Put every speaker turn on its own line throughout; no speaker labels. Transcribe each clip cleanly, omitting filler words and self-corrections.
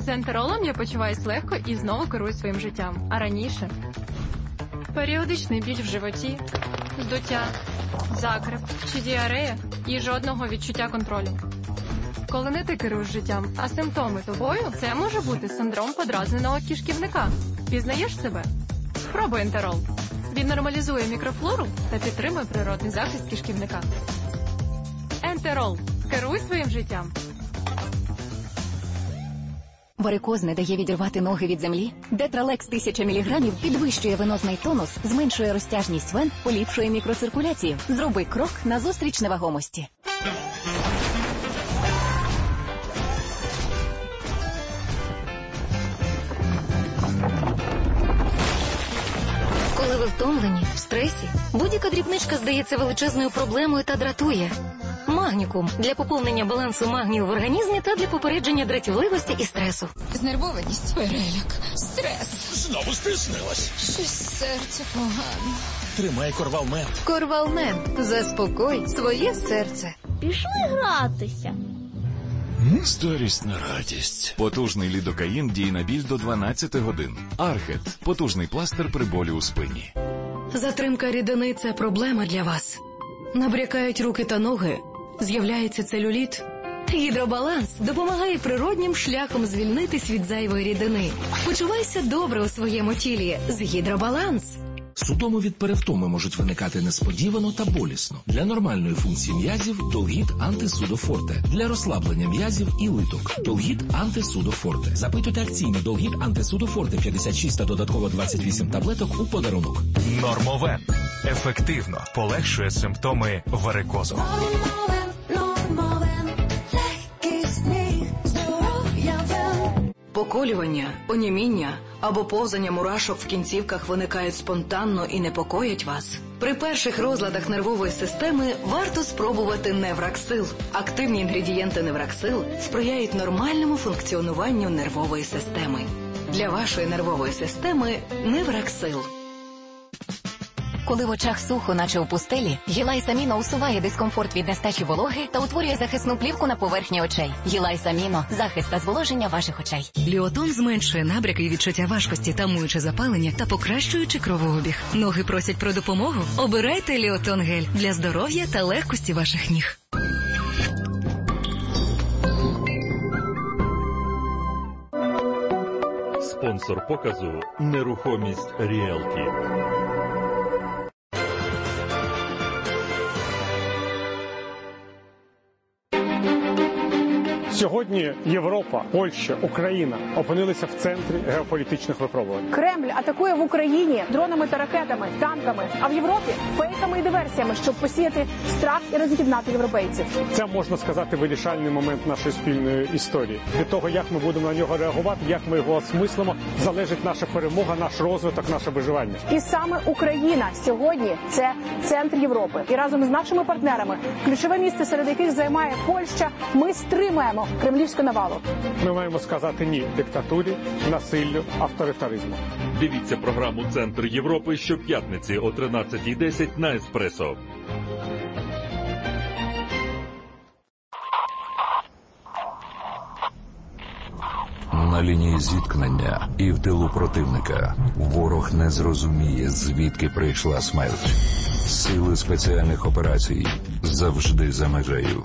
З ентеролом я почуваюсь легко і знову керую своїм життям. А раніше періодичний біль в животі, здуття, закреп чи діарея і жодного відчуття контролю. Коли не ти керуєш життям, а симптоми тобою, це може бути синдром подразненого кишківника. Пізнаєш себе? Спробуй ентерол. Він нормалізує мікрофлору та підтримує природний захист кишківника. Ентерол. Керуй своїм життям.
Варикоз не дає відірвати ноги від землі? Детралекс 1000 мг підвищує венозний тонус, зменшує розтяжність вен, поліпшує мікроциркуляцію. Зроби крок назустріч невагомості.
Коли ви втомлені, в стресі, будь-яка дрібничка здається величезною проблемою та дратує. Магнікум – для поповнення балансу магнію в організмі та для попередження дратівливості і стресу.
Знервованість, переляк, стрес.
Знову стиснилась.
Щось серце погано.
Тримай Корвалмент.
Корвалмент. Заспокой своє серце.
Пішли гратися.
Старість на радість.
Потужний лідокаїн діє на біль до 12 годин. Архет – потужний пластир при болі у спині.
Затримка рідини – це проблема для вас. Набрякають руки та ноги, з'являється целюліт. Гідробаланс допомагає природнім шляхом звільнитись від зайвої рідини. Почувайся добре у своєму тілі з Гідробаланс.
Судоми від перевтоми можуть виникати несподівано та болісно. Для нормальної функції м'язів – Долгіт Антисудофорте. Для розслаблення м'язів і литок – Долгіт Антисудофорте. Запитуйте акційно Долгіт Антисудофорте 56 та додатково 28 таблеток у подарунок.
Нормовен. Ефективно полегшує симптоми варикозу.
Поколювання, оніміння або повзання мурашок в кінцівках виникають спонтанно і непокоять вас. При перших розладах нервової системи варто спробувати Невраксил. Активні інгредієнти Невраксил сприяють нормальному функціонуванню нервової системи. Для вашої нервової системи Невраксил.
Коли в очах сухо, наче у пустелі, Гілайс Аміно усуває дискомфорт від нестачі вологи та утворює захисну плівку на поверхні очей. Гілайс Аміно – захист та зволоження ваших очей.
Ліотон зменшує набряки і відчуття важкості, тамуючи запалення та покращуючи кровообіг. Ноги просять про допомогу? Обирайте Ліотон гель для здоров'я та легкості ваших ніг.
Спонсор показу «Нерухомість Ріелті».
Сьогодні Європа, Польща, Україна опинилися в центрі геополітичних випробувань.
Кремль атакує в Україні дронами та ракетами, танками, а в Європі фейками і диверсіями, щоб посіяти страх і роз'єднати європейців.
Це, можна сказати, вирішальний момент нашої спільної історії. Від того, як ми будемо на нього реагувати, як ми його осмислимо, залежить наша перемога, наш розвиток, наше виживання.
І саме Україна сьогодні – це центр Європи. І разом з нашими партнерами, ключове місце серед яких займає Польща, ми стримуємо кремлівську навалу.
Ми маємо сказати ні диктатурі, насиллю, авторитаризму.
Дивіться програму «Центр Європи» щоп'ятниці о 13:10 на Еспресо.
На лінії зіткнення і в тилу противника ворог не зрозуміє, звідки прийшла смерть. Сили спеціальних операцій завжди за межею.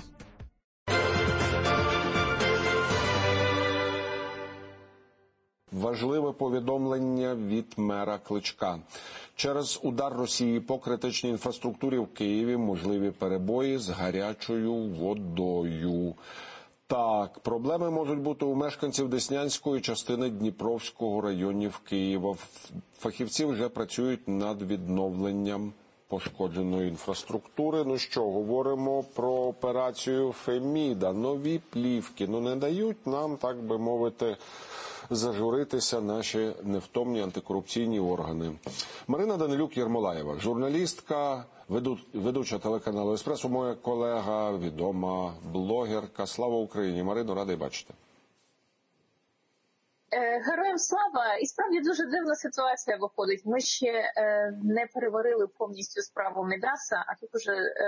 Важливе повідомлення від мера Кличка. Через удар Росії по критичній інфраструктурі в Києві можливі перебої з гарячою водою. Так, проблеми можуть бути у мешканців Деснянської частини Дніпровського районів Києва. Фахівці вже працюють над відновленням пошкодженої інфраструктури. Ну що, говоримо про операцію Феміда. Нові плівки, не дають нам, так би мовити, зажуритися наші невтомні антикорупційні органи. Марина Данилюк-Єрмолаєва, журналістка, ведуча телеканалу «Еспресо», моя колега, відома блогерка. Слава Україні! Марино, радий бачити.
Героям слава! І справді дуже дивна ситуація виходить. Ми ще не переварили повністю справу Мідаса, а тут уже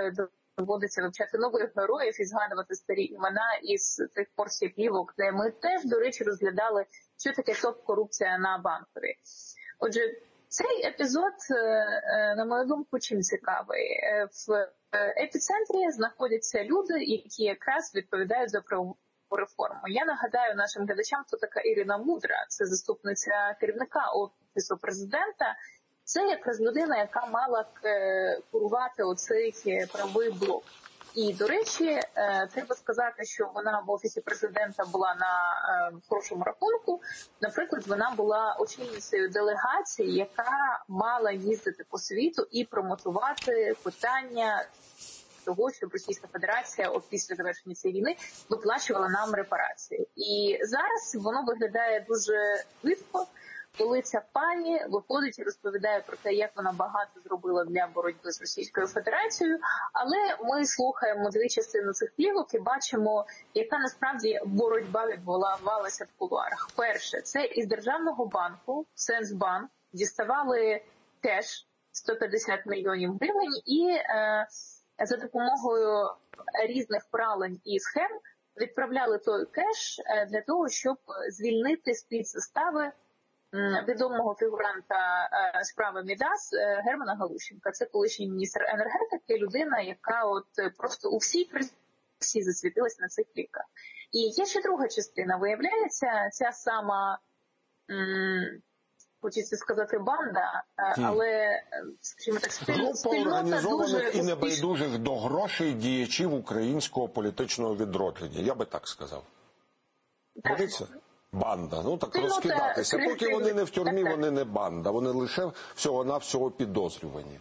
доводиться вивчати нових героїв і згадувати старі імена із цих порцій плівок, де ми теж, до речі, розглядали, що таке топ-корупція на Банковій. Отже, цей епізод, на мою думку, чим цікавий. В епіцентрі знаходяться люди, які якраз відповідають за правову реформу. Я нагадаю нашим глядачам, хто така Ірина Мудра, це заступниця керівника Офісу президента. Це якраз людина, яка мала курувати оцей правовий блок. І, до речі, треба сказати, що вона в Офісі президента була на хорошому рахунку. Наприклад, вона була очільницею делегації, яка мала їздити по світу і промотувати питання того, щоб Російська Федерація після завершення цієї війни виплачувала нам репарації. І зараз воно виглядає дуже швидко, коли ця пані виходить і розповідає про те, як вона багато зробила для боротьби з Російською Федерацією, але ми слухаємо дві частини цих плівок і бачимо, яка насправді боротьба відбувалася в кулуарах. Перше, це із Державного банку, Сенсбанк, діставали кеш 150 мільйонів гривень і за допомогою різних пралень і схем відправляли той кеш для того, щоб звільнити з-під застави відомого фігуранта справи Мідас Германа Галущенка. Це колишній міністр енергетики, людина, яка просто у всій пресі засвітилась на цих плівках. І є ще друга частина. Виявляється, ця сама, хочеться сказати, банда, але, скажімо так,
група організованих і небайдужих до грошей діячів українського політичного відродження. Я би так сказав. Подивіться? Банда. Ну так розкидатися. Поки вони не в тюрмі, вони не банда. Вони лише всього-навсього підозрювані.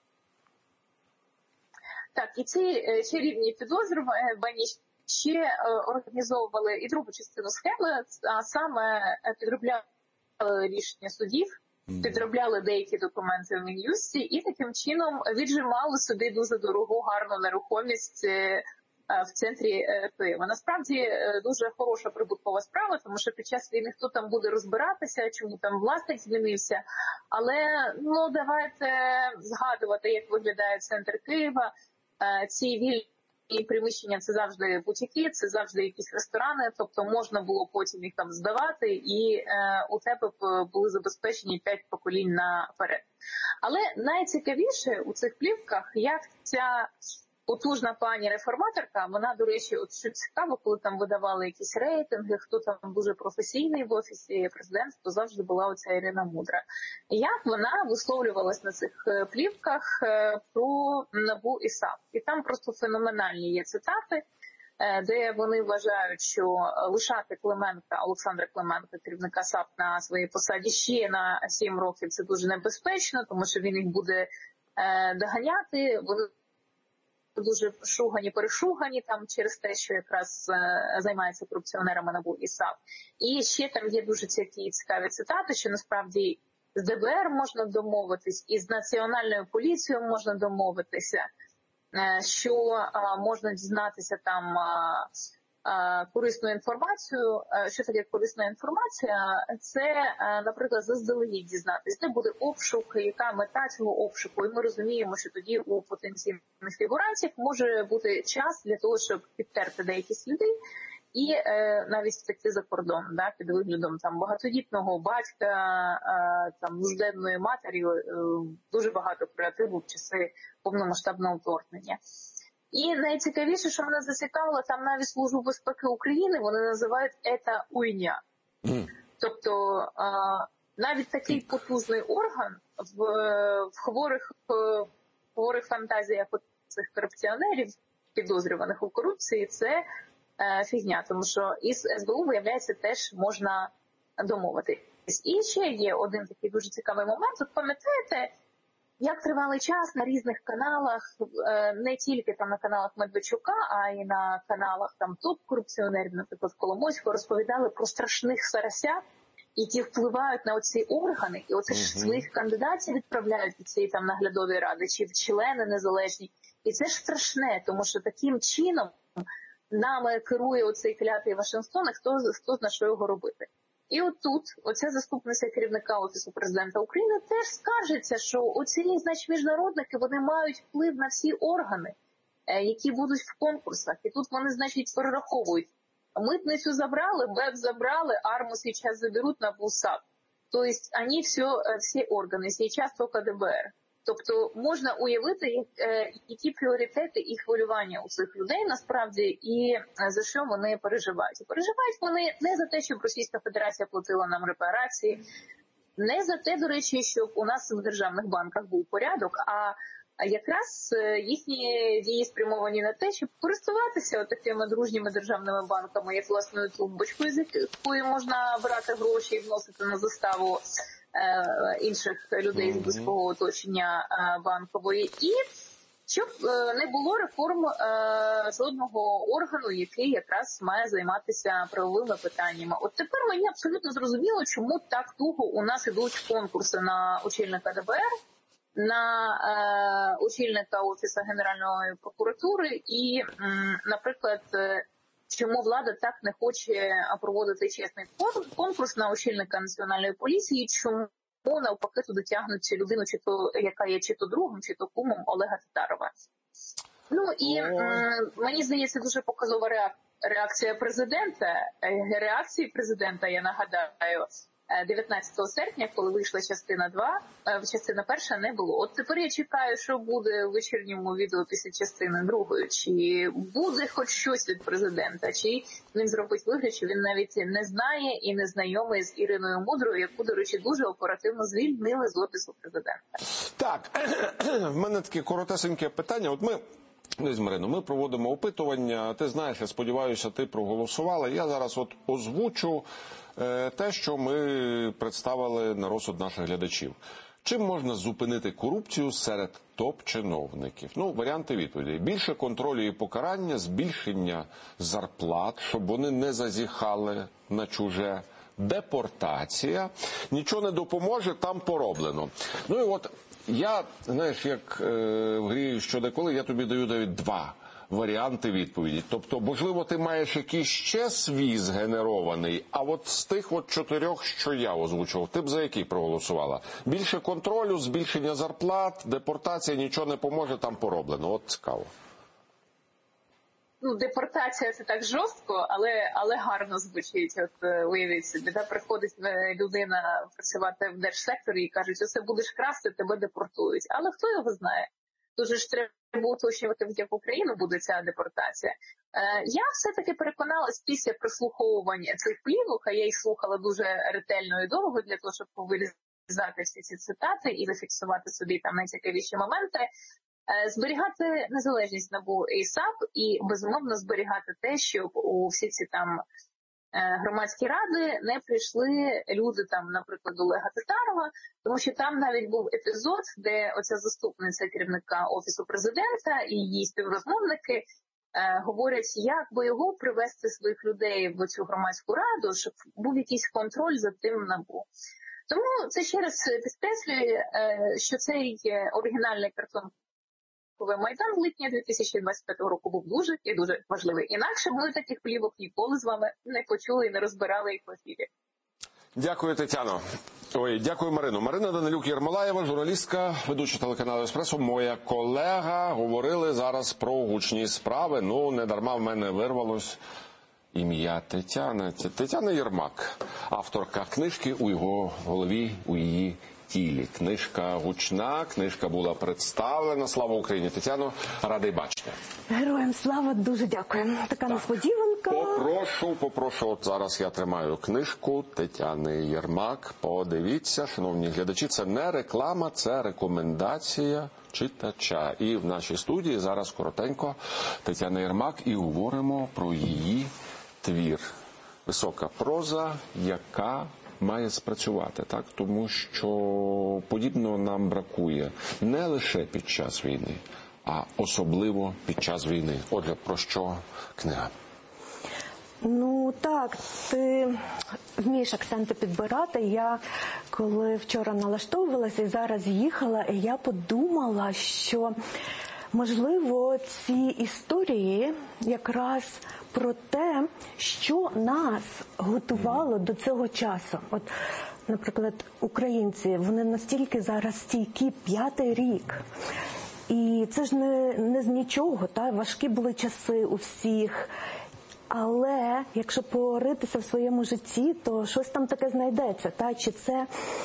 Так, і ці чарівні підозрювані ще організовували і другу частину схеми, а саме підробляли рішення судів, підробляли деякі документи в Мін'юсті і таким чином віджимали собі дуже дорогу, гарну нерухомість в центрі Києва. Насправді дуже хороша прибуткова справа, тому що під час війни хто там буде розбиратися, чому там власник змінився. Але давайте згадувати, як виглядає центр Києва. Ці вільні приміщення – це завжди бутіки, це завжди якісь ресторани, тобто можна було потім їх там здавати, і у тебе були забезпечені 5 поколінь наперед. Але найцікавіше у цих плівках, як ця потужна пані реформаторка, вона, до речі, що цікаво, коли там видавали якісь рейтинги, хто там дуже професійний в Офісі президента, то завжди була оця Ірина Мудра. Як вона висловлювалась на цих плівках про НАБУ і САП. І там просто феноменальні є цитати, де вони вважають, що лишати Олександра Клименка, керівника САП, на своїй посаді ще на 7 років – це дуже небезпечно, тому що він їх буде доганяти. Вони дуже перешугані там через те, що якраз займається корупціонерами НАБУ і САП. І ще там є дуже цікаві цитати, що насправді з ДБР можна домовитись, і з Національною поліцією можна домовитися, що можна дізнатися там корисну інформацію. Що таке корисна інформація? Це, наприклад, заздалегідь дізнатися, де буде обшук, яка мета цього обшуку. І ми розуміємо, що тоді у потенційних фігурантів може бути час для того, щоб підтерти деякі сліди і навіть втекти за кордон, під виглядом там багатодітного батька, там нужденної матері, дуже багато креативу в часи повномасштабного вторгнення. І найцікавіше, що мене зацікавило, там навіть Службу безпеки України вони називають «ета уйня». Тобто навіть такий потужний орган в хворих фантазіях цих корупціонерів, підозрюваних у корупції, це фігня, тому що із СБУ, виявляється, теж можна домовитись. І ще є один такий дуже цікавий момент. От пам'ятаєте, як тривалий час на різних каналах, не тільки там на каналах Медведчука, а й на каналах там топ-корупціонерів, наприклад, Коломойського, розповідали про страшних сарасят, які впливають на оці органи, і оце ж своїх кандидатів відправляють від цієї там наглядової ради, чи в члени незалежні. І це ж страшне, тому що таким чином нами керує оцей клятий Вашингтон, і хто знає, що його робити. І от тут оця заступниця керівника Офісу президента України теж скаржиться, що оці, значить, міжнародники, вони мають вплив на всі органи. які будуть в конкурсах. І тут вони, значить, перераховують. Митницю забрали, БЕП забрали, АРМУ сейчас заберуть на БУСАП. То есть они всі органи, сейчас тільки ДБР. Тобто можна уявити, які пріоритети і хвилювання у цих людей насправді і за що вони переживають. Переживають вони не за те, щоб Російська Федерація платила нам репарації, не за те, до речі, щоб у нас в державних банках був порядок, а якраз їхні дії спрямовані на те, щоб користуватися такими дружніми державними банками, як власною тумбочкою, з якої можна брати гроші і вносити на заставу інших людей з близького оточення банкової. І щоб не було реформ жодного органу, який якраз має займатися правовими питаннями. От тепер мені абсолютно зрозуміло, чому так туго у нас ідуть конкурси на очільника ДБР, на очільника Офісу Генеральної прокуратури і, наприклад, чому влада так не хоче проводити чесний конкурс на очільника Національної поліції, чому навпаки туди тягнуть людину, яка є чи то другом, чи то кумом Олега Татарова. Ну і мені здається, дуже показова реакція президента. Реакції президента, я нагадаю, 19 серпня, коли вийшла частина 2, частина 1 не було. От тепер я чекаю, що буде в вечірньому відео після частини 2, чи буде хоч щось від президента, чи він зробить вигляд, що він навіть не знає і не знайомий з Іриною Мудрою, яку, до речі, дуже оперативно звільнили з Офісу президента.
Так, в мене таке коротесеньке питання. От ми проводимо опитування, ти знаєш, я сподіваюся, ти проголосувала. Я зараз от озвучу те, що ми представили на розсуд наших глядачів. Чим можна зупинити корупцію серед топ-чиновників? Ну, варіанти відповідей. Більше контролю і покарання, збільшення зарплат, щоб вони не зазіхали на чуже, депортація. Нічого не допоможе, там пороблено. Ну і от я, знаєш, як в грі «Що-де-коли», я тобі даю навіть 2 варіанти відповіді. Тобто, можливо, ти маєш якийсь ще свій згенерований, а от з тих 4, що я озвучував, ти б за який проголосувала? Більше контролю, збільшення зарплат, депортація, нічого не поможе, там пороблено. От цікаво.
Ну, депортація – це так жорстко, але гарно звучить. От уявіть собі, приходить людина працювати в держсекторі і кажуть, оце будеш красти, тебе депортують. Але хто його знає? Дуже ж треба уточнювати, в яку країну буде ця депортація. Я все-таки переконалась після прослуховування цих плівок, а я їх слухала дуже ретельно і довго для того, щоб повирізати всі ці цитати і зафіксувати собі там найцікавіші моменти, зберігати незалежність НАБУ і САП і, безумовно, зберігати те, щоб у всі ці там громадські ради не прийшли люди, там, наприклад, Олега Татарова, тому що там навіть був епізод, де оця заступниця керівника Офісу президента і її співрозмовники говорять, як би його привести своїх людей в цю громадську раду, щоб був якийсь контроль за тим НАБУ. Тому це ще раз підкреслює, що цей оригінальний картон Майдан в липні 2025 року був дуже і дуже важливий. Інакше ми таких плівок ніколи з вами не почули і не розбирали їх в ефірі.
Дякую, Тетяно. Дякую, Марино. Марина Данилюк-Єрмолаєва, журналістка, ведуча телеканалу «Еспресо», моя колега. Говорили зараз про гучні справи. Ну, не дарма в мене вирвалось ім'я Тетяна. Тетяна Єрмак, авторка книжки «У його голові, у її тілі». Книжка гучна, книжка була представлена. Слава Україні! Тетяно, радий бачити.
Героям слава, дуже дякую. Така несподіванка.
Попрошу, от зараз я тримаю книжку Тетяни Єрмак. Подивіться, шановні глядачі, це не реклама, це рекомендація читача. І в нашій студії зараз коротенько Тетяна Єрмак і говоримо про її твір. Висока проза, яка має спрацювати, так? Тому що подібного нам бракує не лише під час війни, а особливо під час війни. Отже, про що книга?
Ну так, ти вмієш акценти підбирати. Я коли вчора налаштовувалася і зараз їхала, і я подумала, що можливо ці історії якраз про те, що нас готувало до цього часу. От, наприклад, українці, вони настільки зараз стійкі, 5-й рік. І це ж не з нічого, та? Важкі були часи у всіх. Але якщо поритися в своєму житті, то щось там таке знайдеться. Та? Чи це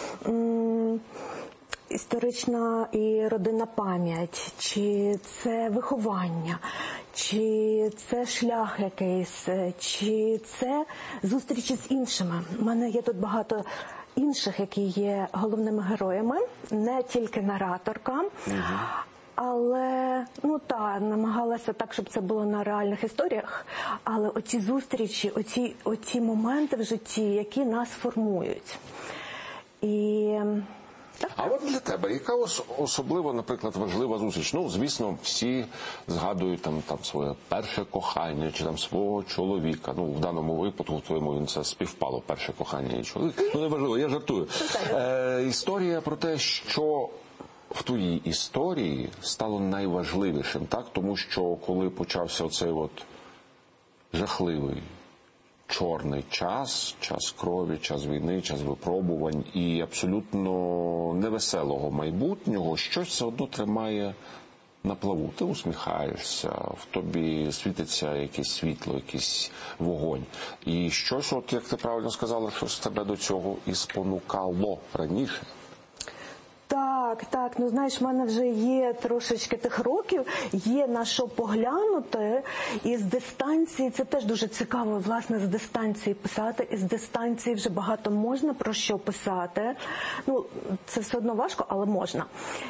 історична і родинна пам'ять, чи це виховання, чи це шлях якийсь, чи це зустрічі з іншими. У мене є тут багато інших, які є головними героями, не тільки нараторка, але, намагалася так, щоб це було на реальних історіях, але оці зустрічі, оці моменти в житті, які нас формують. І...
А от для тебе, яка особливо, наприклад, важлива зустріч? Ну, звісно, всі згадують там своє перше кохання, чи там свого чоловіка. Ну, в даному випадку, в твоєму, це співпало перше кохання і чоловік. Ну, не важливо, я жартую. Історія про те, що в твоїй історії стало найважливішим, так? Тому що коли почався оцей от жахливий, чорний час крові, час війни, час випробувань і абсолютно невеселого майбутнього, щось все одно тримає на плаву. Ти усміхаєшся, в тобі світиться якесь світло, якийсь вогонь. І щось, от як ти правильно сказала, щось тебе до цього і спонукало раніше.
Так, ну знаєш, в мене вже є трошечки тих років, є на що поглянути, і з дистанції, це теж дуже цікаво, власне, з дистанції писати, і з дистанції вже багато можна про що писати. Ну, це все одно важко, але можна.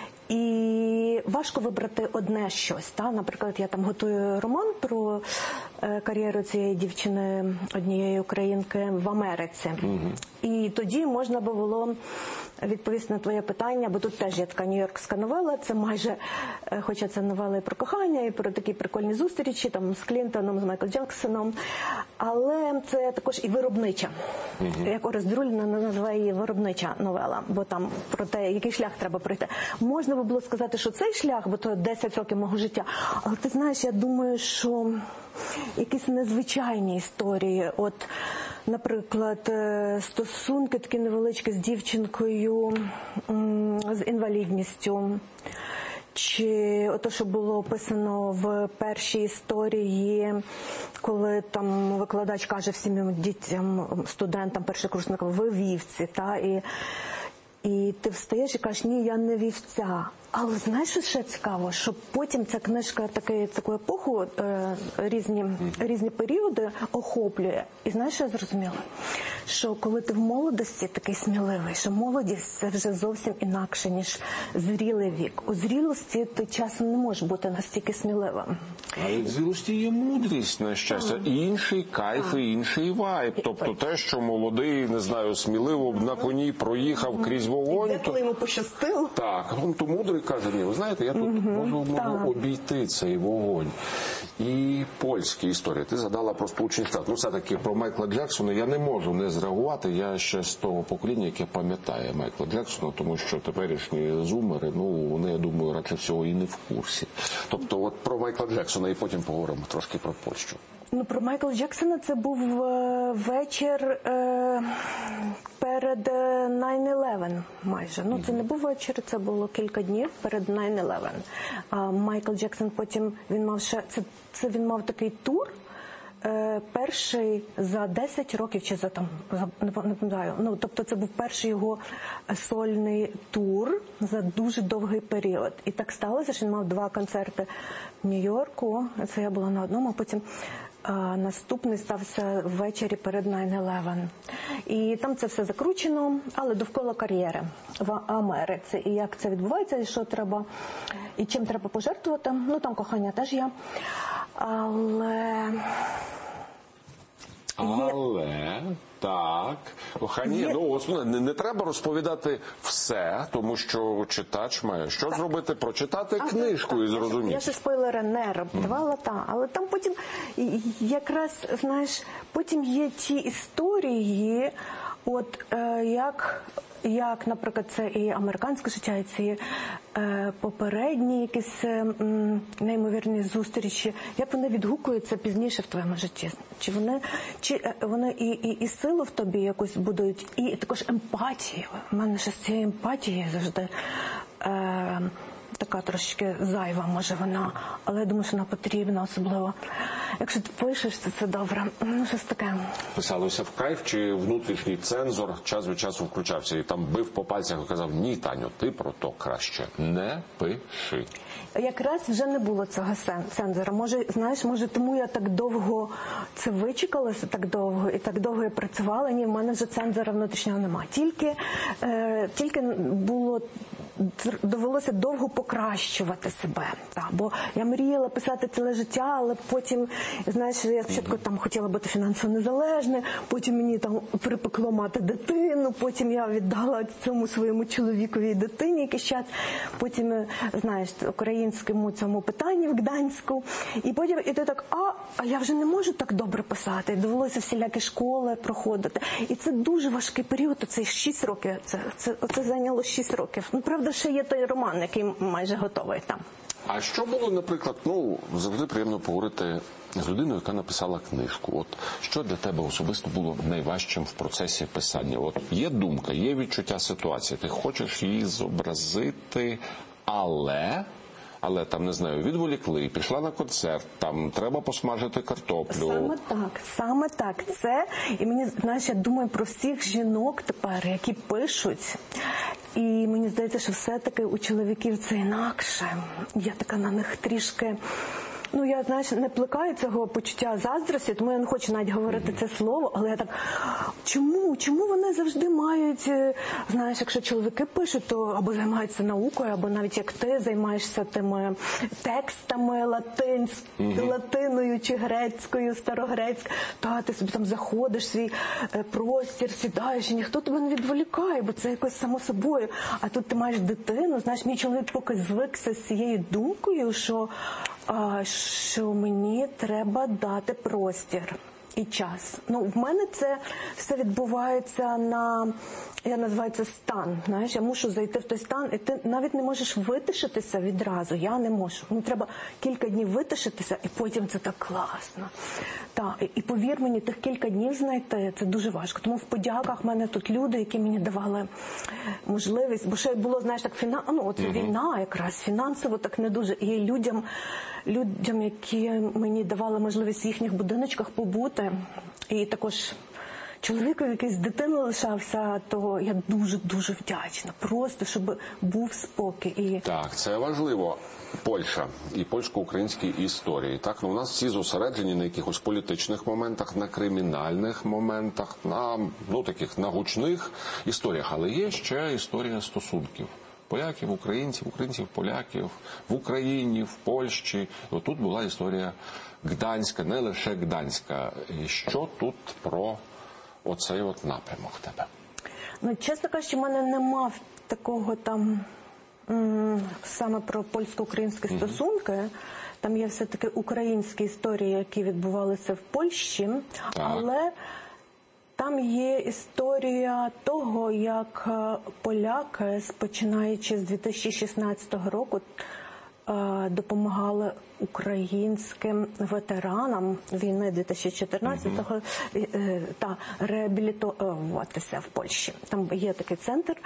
І важко вибрати одне щось. Та? Наприклад, я там готую роман про кар'єру цієї дівчини, однієї українки в Америці. І тоді можна би було відповісти на твоє питання, бо тут теж є така нью-йоркська новела, це майже, хоча це новела і про кохання, і про такі прикольні зустрічі, там, з Клінтоном, з Майклом Джексоном, але це також і виробнича. Як Орес Друліна називає її виробнича новела, бо там про те, який шлях треба пройти. Можна би було сказати, що цей шлях, бо то 10 років мого життя, але ти знаєш, я думаю, що якісь незвичайні історії, от, наприклад, стосунки такі невеличкі з дівчинкою з інвалідністю, чи ото, що було описано в першій історії, коли там викладач каже всім дітям, студентам, першокурсникам, ви вівці, та, і ти встаєш і кажеш, ні, я не вівця. Але знаєш, що ще цікаво? Що потім ця книжка таку епоху, різні періоди охоплює. І знаєш, що я зрозуміла? Що коли ти в молодості такий сміливий, що молодість – це вже зовсім інакше, ніж зрілий вік. У зрілості ти часом не можеш бути настільки сміливим.
А в зрілості є мудрість, на щастя. І інший кайф, і інший вайб. Тобто те, що молодий, не знаю, сміливо на коні проїхав крізь вогонь.
І деколи йому пощастило.
Так, то мудрий каже, ні, ви знаєте, я тут можу обійти цей вогонь. І польські історії. Ти згадала про Сполучені Штати. Ну, все-таки про Майкла Джексона я не можу не зреагувати. Я ще з того покоління, яке пам'ятає Майкла Джексона, тому що теперішні зумери, вони, я думаю, радше всього і не в курсі. Тобто, от про Майкла Джексона і потім поговоримо трошки про Польщу.
Ну, про Майкла Джексона це був вечір перед 9/11 майже. Ну, це не був вечір, це було кілька днів перед 9/11. А Майкл Джексон потім, він мав такий тур, перший за 10 років, чи не пам'ятаю. Ну, тобто це був перший його сольний тур за дуже довгий період. І так сталося, що він мав 2 концерти в Нью-Йорку, це я була на одному, а потім наступний стався ввечері перед 9/11. І там це все закручено, але довкола кар'єри в Америці. І як це відбувається, і що треба, і чим треба пожертвувати. Ну, там кохання теж є. Але, так, кохання,
не треба розповідати все, тому що читач має що зробити, прочитати книжку і зрозуміти.
Я ще спойлери не робила, але там потім якраз, знаєш, потім є ті історії, от як, наприклад, це і американське життя, і ці попередні якісь неймовірні зустрічі, як вони відгукуються пізніше в твоєму житті? Чи вони і силу в тобі якусь будують, і також емпатію. У мене ще з цією емпатією завжди така трошки зайва, може вона, але я думаю, що вона потрібна, особливо. Якщо ти пишеш, то це добре. Ну, щось таке.
Писалося в кайф, чи внутрішній цензор час від часу включався і там бив по пальцях і казав: ні, Таню, ти про то краще не пиши.
Якраз вже не було цього цензора. Може, знаєш, може тому я так довго це вичекалася, так довго, і так довго я працювала. Ні, в мене вже цензора внутрішнього немає. Тільки було, довелося довго покращувати себе. Так, бо я мріяла писати ціле життя, але потім, знаєш, я спочатку там хотіла бути фінансово незалежною, потім мені там припекло мати дитину, потім я віддала цьому своєму чоловікові і дитині якийсь час, потім, знаєш, українському цьому питанні в Гданську, і потім, і ти так, а я вже не можу так добре писати, довелося всілякі школи проходити. І це дуже важкий період, це 6 років, це зайняло 6 років. Ну, правда, ще є той роман, який майже готовий там.
А що було, наприклад, завжди приємно поговорити з людиною, яка написала книжку. От що для тебе особисто було найважчим в процесі писання? От є думка, є відчуття ситуації, ти хочеш її зобразити, але там, не знаю, відволікли, пішла на концерт, там треба посмажити картоплю.
Саме так. Це, і мені, знаєш, я думаю про всіх жінок тепер, які пишуть, і мені здається, що все-таки у чоловіків це інакше. Я така на них трішки... Ну, я, знаєш, не плекаю цього почуття заздрості, тому я не хочу навіть говорити це слово, але я так, чому вони завжди мають, знаєш, якщо чоловіки пишуть, то або займаються наукою, або навіть як ти займаєшся тими текстами латиною чи грецькою, старогрецькою, ти собі там заходиш в свій простір, сідаєш, і ніхто тебе не відволікає, бо це якось само собою. А тут ти маєш дитину, знаєш, мій чоловік поки звикся з цією думкою, що мені треба дати простір і час. Ну, в мене це все відбувається я називаю це стан. Знаєш, я мушу зайти в той стан, і ти навіть не можеш витишитися відразу. Я не можу. Мені треба кілька днів витишитися, і потім це так класно. І повір мені, тих кілька днів знайти, це дуже важко. Тому в подяках в мене тут люди, які мені давали можливість, бо ще було, знаєш, так війна якраз, фінансово так не дуже. І людям, які мені давали можливість в їхніх будиночках побути, і також чоловікові, який з дитиною лишався, то я дуже-дуже вдячна. Просто, щоб був спокій.
Так, це важливо. Польща і польсько-українські історії. Так, у нас всі зосереджені на якихось політичних моментах, на кримінальних моментах, на гучних історіях. Але є ще історія стосунків. Поляків, українців, поляків, в Україні, в Польщі. І отут була історія Гданська, не лише Гданська. І що тут про оцей напрямок тебе?
Ну, чесно кажучи, в мене нема такого там саме про польсько-українські стосунки. Там є все-таки українські історії, які відбувалися в Польщі, але там є історія того, як поляки, починаючи з 2016 року, допомагали українським ветеранам війни 2014-го реабілітуватися в Польщі. Там є такий центр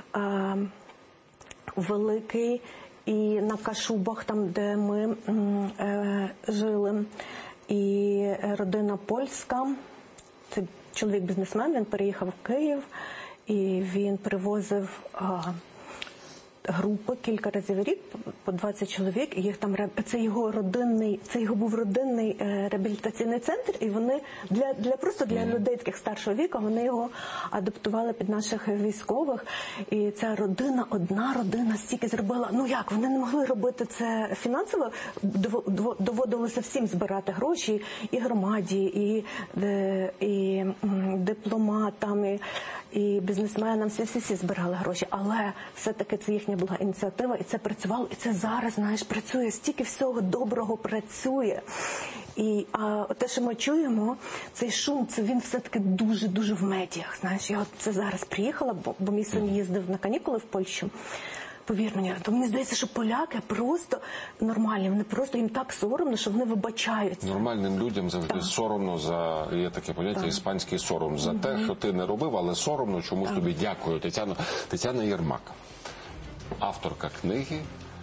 великий, і на Кашубах, там, де ми жили, і родина польська, це чоловік-бізнесмен, він переїхав в Київ, і він привозив групи кілька разів в рік, по 20 чоловік, і їх там, це його був родинний реабілітаційний центр, і вони просто для людей таких старшого віку, вони його адаптували під наших військових, і ця родина, одна родина стільки зробила, вони не могли робити це фінансово, доводилося всім збирати гроші, і громаді, і дипломатам, і бізнесменам, всі збирали гроші, але все-таки це їхня була ініціатива, і це працювало, і це зараз, знаєш, працює, стільки всього доброго працює. А те, що ми чуємо, цей шум, це він все-таки дуже-дуже в медіях, знаєш. Я це зараз приїхала, бо мій син їздив на канікули в Польщу. Повір мені, то мені здається, що поляки просто нормальні, вони просто, їм так соромно, що вони вибачаються.
Нормальним людям завжди соромно є таке поняття, іспанський сором, за те, що ти не робив, але соромно чомусь тобі. Дякую, Тетяна Єрмак, авторка книги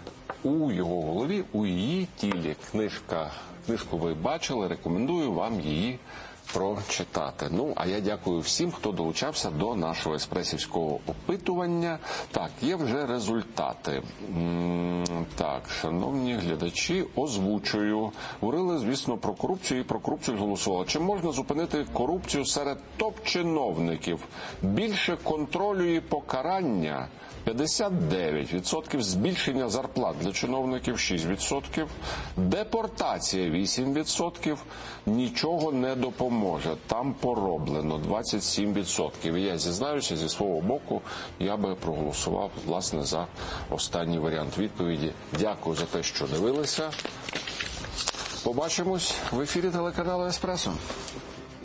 у його голові, у її тілі. Книжку ви бачили, рекомендую вам її прочитати. Ну, а я дякую всім, хто долучався до нашого еспресівського опитування. Так, є вже результати. Так, шановні глядачі, озвучую. Говорили, звісно, про корупцію і про корупцію голосували. Чи можна зупинити корупцію серед топ-чиновників? Більше контролю і покарання? 59%, збільшення зарплат для чиновників 6%, депортація 8%, нічого не допоможе, там пороблено 27%. І я зізнаюся, зі свого боку, я би проголосував, власне, за останній варіант відповіді. Дякую за те, що дивилися. Побачимось в ефірі телеканалу «Еспресо».